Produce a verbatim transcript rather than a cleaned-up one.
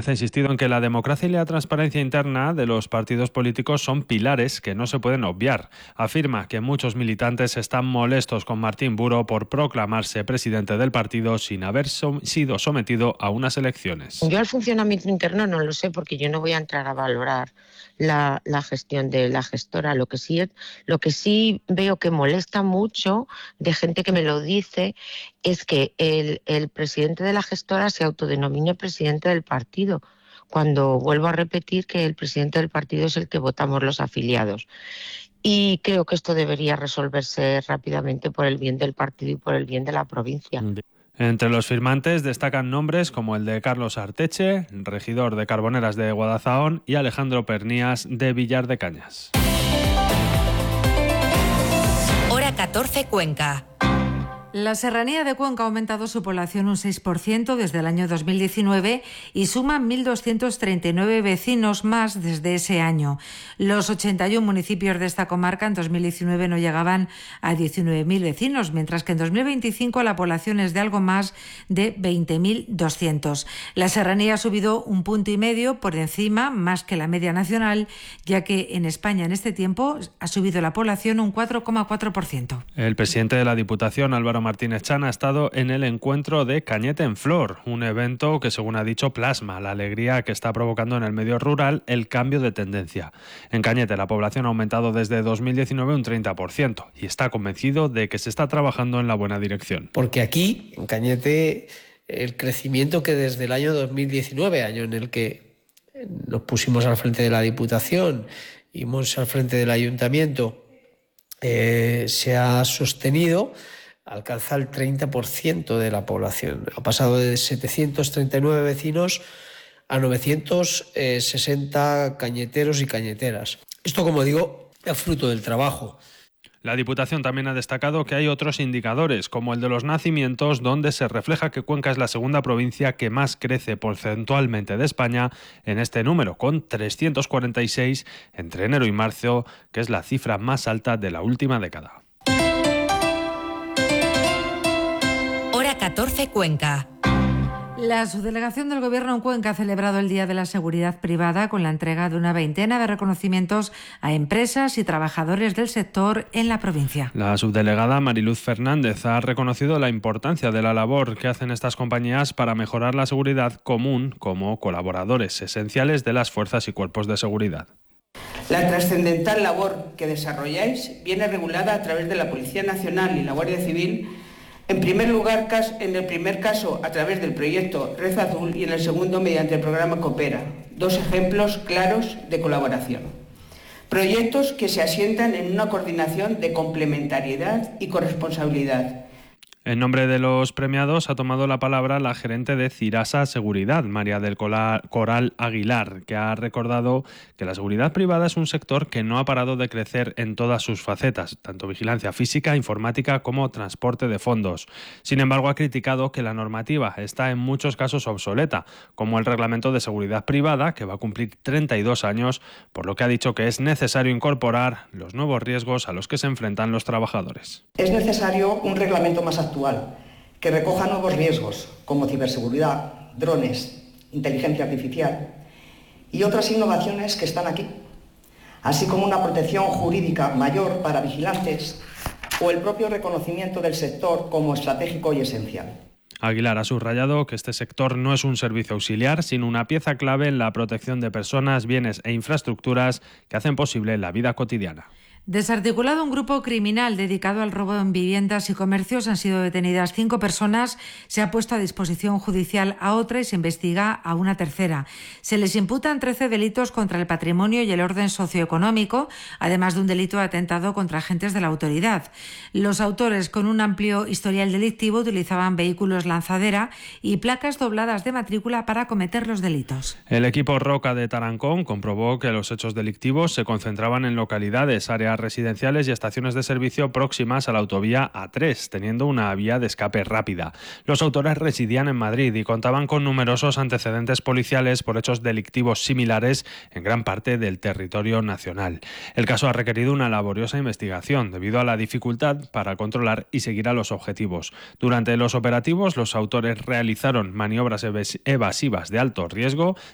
Martínez ha insistido en que la democracia y la transparencia interna de los partidos políticos son pilares que no se pueden obviar. Afirma que muchos militantes están molestos con Martín Buro por proclamarse presidente del partido sin haber som- sido sometido a unas elecciones. Yo el funcionamiento interno no lo sé porque yo no voy a entrar a valorar la, la gestión de la gestora. Lo que sí, lo que sí veo que molesta mucho de gente que me lo dice es que el, el presidente de la gestora se autodenomine presidente del partido, cuando vuelvo a repetir que el presidente del partido es el que votamos los afiliados. Y creo que esto debería resolverse rápidamente por el bien del partido y por el bien de la provincia. Entre los firmantes destacan nombres como el de Carlos Arteche, regidor de Carboneras de Guadalzahón, y Alejandro Pernías de Villar de Cañas. Hora catorce, Cuenca. La Serranía de Cuenca ha aumentado su población un seis por ciento desde el año dos mil diecinueve y suma mil doscientos treinta y nueve vecinos más desde ese año. Los ochenta y uno municipios de esta comarca en dos mil diecinueve no llegaban a diecinueve mil vecinos, mientras que en dos mil veinticinco la población es de algo más de veinte mil doscientos. La Serranía ha subido un punto y medio por encima, más que la media nacional, ya que en España en este tiempo ha subido la población un cuatro coma cuatro por ciento. El presidente de la Diputación, Álvaro Martínez Chan, ha estado en el encuentro de Cañete en Flor, un evento que, según ha dicho, plasma la alegría que está provocando en el medio rural el cambio de tendencia. En Cañete la población ha aumentado desde dos mil diecinueve un treinta por ciento y está convencido de que se está trabajando en la buena dirección. Porque aquí, en Cañete, el crecimiento que desde el año dos mil diecinueve, año en el que nos pusimos al frente de la Diputación y fuimos al frente del Ayuntamiento, eh, se ha sostenido, alcanza el treinta por ciento de la población. Ha pasado de setecientos treinta y nueve vecinos a novecientos sesenta cañeteros y cañeteras. Esto, como digo, es fruto del trabajo. La Diputación también ha destacado que hay otros indicadores, como el de los nacimientos, donde se refleja que Cuenca es la segunda provincia que más crece porcentualmente de España en este número, con trescientos cuarenta y seis entre enero y marzo, que es la cifra más alta de la última década. Hora catorce, Cuenca. La subdelegación del Gobierno en Cuenca ha celebrado el Día de la Seguridad Privada con la entrega de una veintena de reconocimientos a empresas y trabajadores del sector en la provincia. La subdelegada Mariluz Fernández ha reconocido la importancia de la labor que hacen estas compañías para mejorar la seguridad común como colaboradores esenciales de las fuerzas y cuerpos de seguridad. La trascendental labor que desarrolláis viene regulada a través de la Policía Nacional y la Guardia Civil. En primer lugar, en el primer caso a través del proyecto Red Azul y en el segundo mediante el programa Coopera, dos ejemplos claros de colaboración. Proyectos que se asientan en una coordinación de complementariedad y corresponsabilidad. En nombre de los premiados ha tomado la palabra la gerente de Cirasa Seguridad, María del Coral Aguilar, que ha recordado que la seguridad privada es un sector que no ha parado de crecer en todas sus facetas, tanto vigilancia física, informática como transporte de fondos. Sin embargo, ha criticado que la normativa está en muchos casos obsoleta, como el Reglamento de Seguridad Privada, que va a cumplir treinta y dos años, por lo que ha dicho que es necesario incorporar los nuevos riesgos a los que se enfrentan los trabajadores. Es necesario un reglamento más actual, que recoja nuevos riesgos como ciberseguridad, drones, inteligencia artificial y otras innovaciones que están aquí, así como una protección jurídica mayor para vigilantes o el propio reconocimiento del sector como estratégico y esencial. Aguilar ha subrayado que este sector no es un servicio auxiliar, sino una pieza clave en la protección de personas, bienes e infraestructuras que hacen posible la vida cotidiana. Desarticulado un grupo criminal dedicado al robo en viviendas y comercios, han sido detenidas cinco personas, se ha puesto a disposición judicial a otra y se investiga a una tercera. Se les imputan trece delitos contra el patrimonio y el orden socioeconómico, además de un delito de atentado contra agentes de la autoridad. Los autores, con un amplio historial delictivo, utilizaban vehículos lanzadera y placas dobladas de matrícula para cometer los delitos. El equipo Roca de Tarancón comprobó que los hechos delictivos se concentraban en localidades, áreas residenciales y estaciones de servicio próximas a la autovía A tres, teniendo una vía de escape rápida. Los autores residían en Madrid y contaban con numerosos antecedentes policiales por hechos delictivos similares en gran parte del territorio nacional. El caso ha requerido una laboriosa investigación debido a la dificultad para controlar y seguir a los objetivos. Durante los operativos, los autores realizaron maniobras evasivas de alto riesgo